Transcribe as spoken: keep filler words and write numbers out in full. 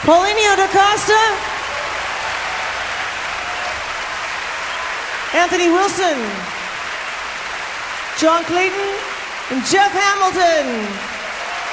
Paulinho da Costa, Anthony Wilson, John Clayton, and Jeff Hamilton.